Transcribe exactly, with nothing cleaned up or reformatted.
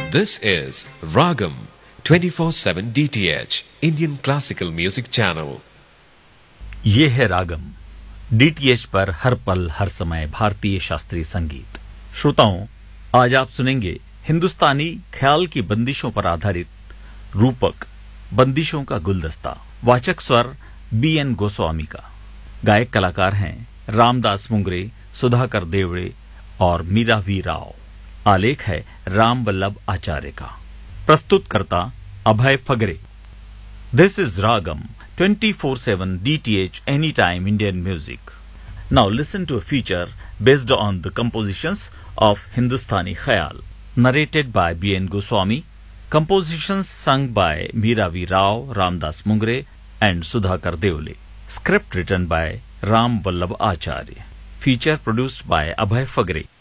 This is Ragam twenty-four seven D T H Indian Classical Music Channel. ये है रागम DTH पर हर पल हर समय भारतीय शास्त्रीय संगीत। श्रोताओं, आज आप सुनेंगे हिंदुस्तानी ख्याल की बंदिशों पर आधारित रूपक बंदिशों का गुलदस्ता। वाचक स्वर बी एन गोस्वामी का। गायक कलाकार हैं रामदास मुंगरे, सुधाकर देवड़े और मीरा वी राव। आलेख है राम वल्लभ आचार्य का। प्रस्तुतकर्ता अभय फगरे। This is ragam twenty-four seven D T H Anytime Indian Music. Now listen to a feature based on the compositions of Hindustani Khayal, narrated by B N Goswami, compositions sung by Meera V. Rao, Ramdas Mungre and Sudhakar Devle. Script written by Ram Vallabh Acharya. Feature produced by Abhay Fagre.